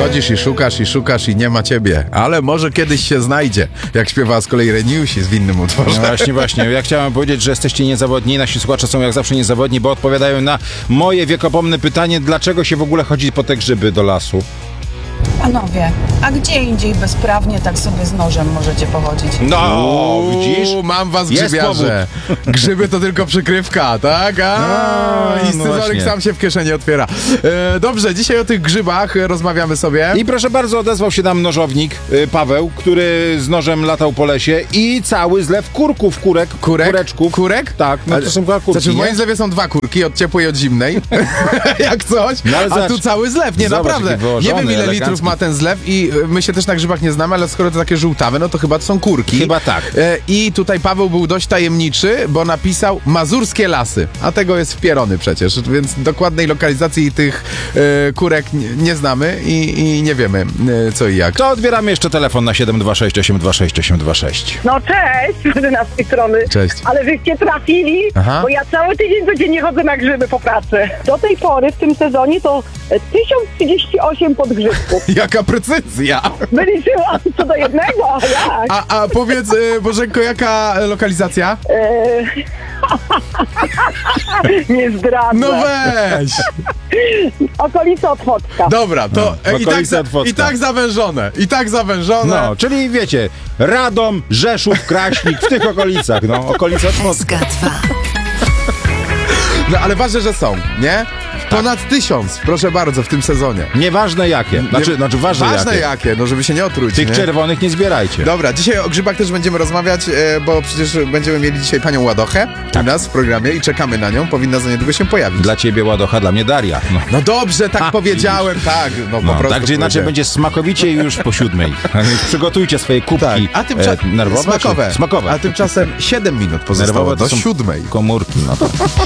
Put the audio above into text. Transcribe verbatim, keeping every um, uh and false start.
Chodzisz i szukasz i szukasz i nie ma ciebie, ale może kiedyś się znajdzie, jak śpiewała z kolei Reniusi w innym utworze. No właśnie, właśnie. Ja chciałem powiedzieć, że jesteście niezawodni. Nasi słuchacze są jak zawsze niezawodni, bo odpowiadają na moje wiekopomne pytanie, dlaczego się w ogóle chodzi po te grzyby do lasu. Panowie, a gdzie indziej bezprawnie tak sobie z nożem możecie pochodzić? No, Uuu, widzisz? mam was, Jest grzybiarze. Grzyby to tylko przykrywka, tak? A, No, i no scyzoryk właśnie. sam się w kieszeni otwiera. E, dobrze, dzisiaj o tych grzybach rozmawiamy sobie. I proszę bardzo, odezwał się nam nożownik y, Paweł, który z nożem latał po lesie i cały zlew kurków, kurek, Kurek? kureczków. Kurek? Tak, no to są dwa kurki, Znaczy w nie? moim zlewie są dwa kurki, od ciepłej i od zimnej. Jak coś. No ale a zobacz. tu cały zlew. Nie, Zobacz, naprawdę. jaki Nie wyłożony, wiem, ile elegancki. litrów ma ten zlew i y, my się też na grzybach nie znamy, ale skoro to takie żółtawe, no to chyba to są kurki. Chyba tak. E, I tutaj Paweł był dość tajemniczy, bo napisał Mazurskie Lasy, a tego jest wpierony przecież, więc dokładnej lokalizacji tych e, kurek nie, nie znamy i, i nie wiemy e, co i jak. To odbieramy jeszcze telefon na siedem dwa sześć osiem dwa sześć osiem dwa sześć. No cześć, Martyna z tej strony. Cześć. Ale wyście trafili, Aha. bo ja cały tydzień codziennie chodzę na grzyby po pracy. Do tej pory w tym sezonie to e, tysiąc trzydzieści osiem podgrzybków. Jaka precyzja! Wyliczyłam co do jednego, a jak? A, a powiedz, e, Bożenko, jaka lokalizacja? E... Nie zdradzę. No weź! Okolica Otwocka. Dobra, to No, e, i, tak okolice za, Otwocka. i tak zawężone, i tak zawężone. No, czyli wiecie, Radom, Rzeszów, Kraśnik, w tych okolicach, no, okolice Otwocka. S K dwa. No ale ważne, że są, nie? Ponad tysiąc, proszę bardzo, w tym sezonie. Nieważne jakie, znaczy, Nie- znaczy ważne, ważne jakie. jakie, no żeby się nie otruć. Tych nie? czerwonych nie zbierajcie. Dobra, dzisiaj o grzybach też będziemy rozmawiać, e, bo przecież będziemy mieli dzisiaj panią Ładochę u nas w programie i czekamy na nią, powinna za niedługo się pojawić. Dla ciebie Ładocha, dla mnie Daria. No. No dobrze, tak Ha, powiedziałem, tak, no, po No, prostu. tak czy inaczej powiedziałem. będzie smakowicie już po siódmej. Przygotujcie swoje kubki Tak, a tymczasem e, nerwowe. smakowe. Czy? Smakowe. A tymczasem siedem minut pozostało Nerwowe to do są siódmej. komórki. No to.